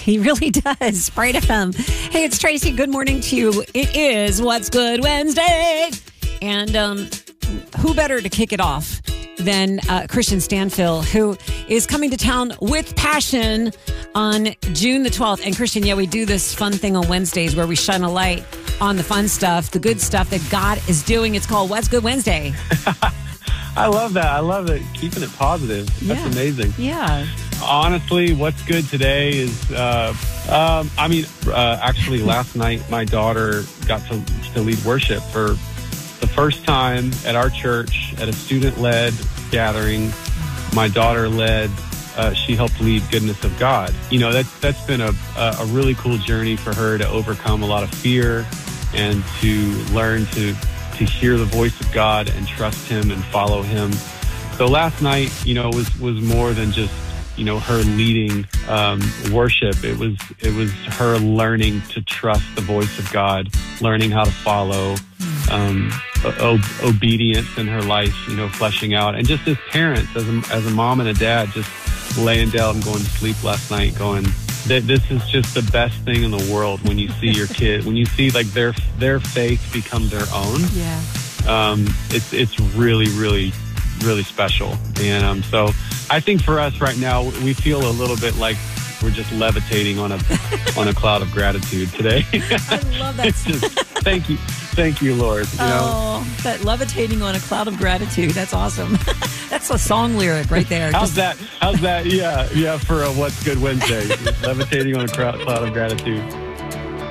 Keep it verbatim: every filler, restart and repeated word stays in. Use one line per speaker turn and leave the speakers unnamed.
He really does. Bright F M. Hey, it's Tracy. Good morning to you. It is What's Good Wednesday. And um, who better to kick it off than uh, Christian Stanfill, who is coming to town with passion on June the twelfth. And Christian, yeah, we do this fun thing on Wednesdays where we shine a light on the fun stuff, the good stuff that God is doing. It's called What's Good Wednesday.
I love that. I love it. Keeping it positive. That's
yeah.
amazing.
Yeah.
Honestly, what's good today is, uh, um, I mean, uh, actually last night, my daughter got to, to lead worship for the first time at our church at a student-led gathering. My daughter led, uh, she helped lead Goodness of God. You know, that's, that's been a, a really cool journey for her to overcome a lot of fear and to learn to, to hear the voice of God and trust Him and follow Him. So last night, you know, was, was more than just, you know, her leading um, worship. It was it was her learning to trust the voice of God, learning how to follow, um, o- obedience in her life, you know, fleshing out. And just as parents, as a, as a mom and a dad, just laying down and going to sleep last night, going, that this is just the best thing in the world when you see your kid, when you see like their their faith become their own.
Yeah.
Um, it's it's really, really, really special. And um, so I think for us right now, we feel a little bit like we're just levitating on a on a cloud of gratitude today.
I love that.
It's just, thank you. Thank you, Lord. You
oh,
know?
That levitating on a cloud of gratitude. That's awesome. That's a song lyric right there.
How's
Just...
that? How's that? Yeah, yeah, for a What's Good Wednesday. Levitating on a cloud of gratitude.